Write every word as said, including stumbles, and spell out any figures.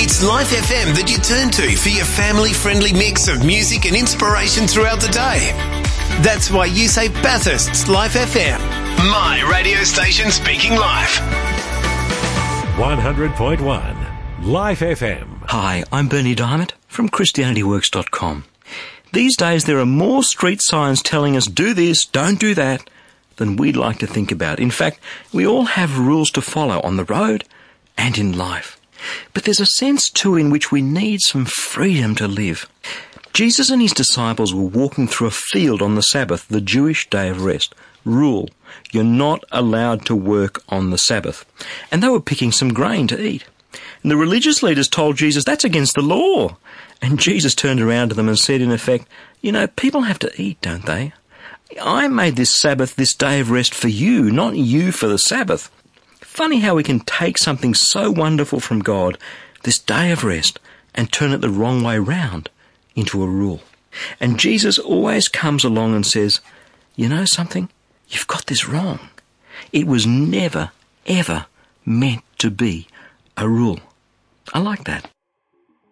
It's Life F M that you turn to for your family-friendly mix of music and inspiration throughout the day. That's why you say Bathurst's Life F M. My radio station speaking life. one hundred point one Life F M. Hi, I'm Bernie Diamond from Christianity Works dot com. These days there are more street signs telling us do this, don't do that, than we'd like to think about. In fact, we all have rules to follow on the road and in life. But there's a sense too in which we need some freedom to live. Jesus and his disciples were walking through a field on the Sabbath, the Jewish day of rest. Rule: you're not allowed to work on the Sabbath. And they were picking some grain to eat. And the religious leaders told Jesus, that's against the law. And Jesus turned around to them and said, in effect, you know, people have to eat, don't they? I made this Sabbath, this day of rest for you, not you for the Sabbath. Funny how we can take something so wonderful from God, this day of rest, and turn it the wrong way round into a rule. And Jesus always comes along and says, you know something? You've got this wrong. It was never, ever meant to be a rule. I like that.